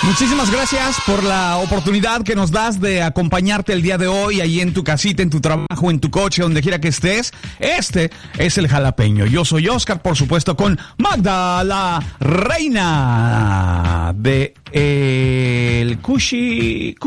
Muchísimas gracias por la oportunidad que nos das de acompañarte el día de hoy, ahí en tu casita, en tu trabajo, en tu coche, donde quiera que estés. Este es el Jalapeño. Yo soy Oscar, por supuesto, con Magda, la reina de el Cushi.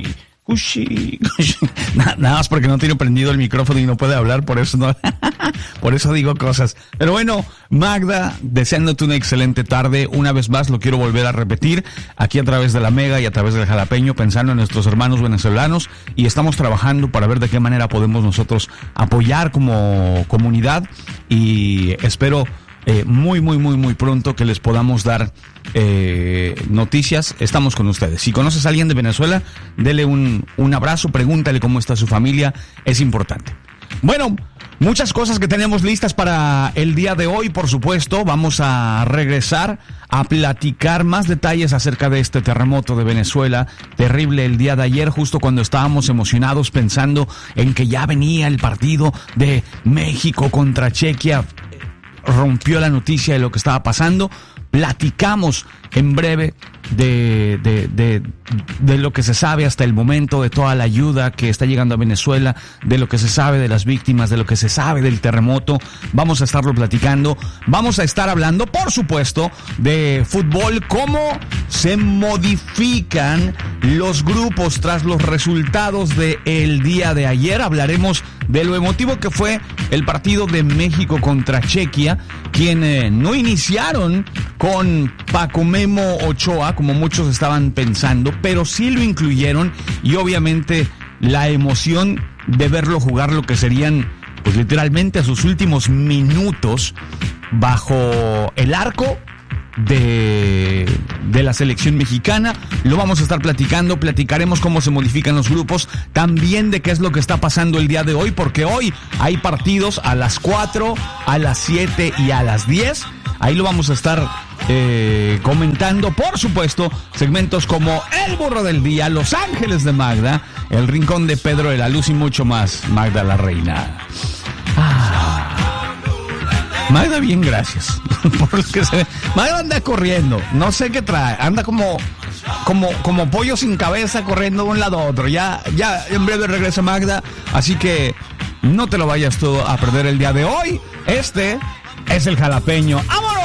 Nada más porque no tiene prendido el micrófono y no puede hablar, por eso no, por eso digo cosas. Pero bueno, Magda, deseándote una excelente tarde. Una vez más lo quiero volver a repetir aquí a través de la Mega y a través del Jalapeño, pensando en nuestros hermanos venezolanos, y estamos trabajando para ver de qué manera podemos nosotros apoyar como comunidad, y espero muy pronto que les podamos dar noticias. Estamos con ustedes. Si conoces a alguien de Venezuela, dele un abrazo, pregúntale cómo está su familia, es importante. Bueno, muchas cosas que tenemos listas para el día de hoy, por supuesto. Vamos a regresar a platicar más detalles acerca de este terremoto de Venezuela, terrible el día de ayer, justo cuando estábamos emocionados pensando en que ya venía el partido de México contra Chequia. Rompió la noticia de lo que estaba pasando. Platicamos en breve de lo que se sabe hasta el momento, de toda la ayuda que está llegando a Venezuela, de lo que se sabe de las víctimas, de lo que se sabe del terremoto. Vamos a estarlo platicando. Vamos a estar hablando, por supuesto, de fútbol, cómo se modifican los grupos tras los resultados del día de ayer. Hablaremos de lo emotivo que fue el partido de México contra Chequia, quien no iniciaron con Paco Memo Ochoa, como muchos estaban pensando, pero sí lo incluyeron, y obviamente la emoción de verlo jugar lo que serían, pues literalmente a sus últimos minutos bajo el arco de la selección mexicana. Lo vamos a estar platicando. Platicaremos cómo se modifican los grupos, también de qué es lo que está pasando el día de hoy, porque hoy hay partidos a las 4, a las 7 y a las 10. Ahí lo vamos a estar comentando, por supuesto, segmentos como El Burro del Día, Los Ángeles de Magda, El Rincón de Pedro de la Luz y mucho más. Magda, la reina. Magda, bien, gracias. Por lo que se ve. Magda anda corriendo, no sé qué trae, anda como pollo sin cabeza corriendo de un lado a otro. Ya en breve regresa Magda, así que no te lo vayas tú a perder el día de hoy. Este es el Jalapeño. ¡Vámonos!